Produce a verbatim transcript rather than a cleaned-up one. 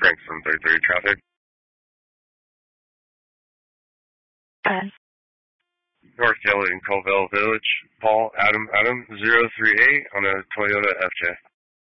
Franklin thirty-three traffic. ten. North Delhi in Colville Village. Paul Adam Adam zero three eight on a Toyota F J.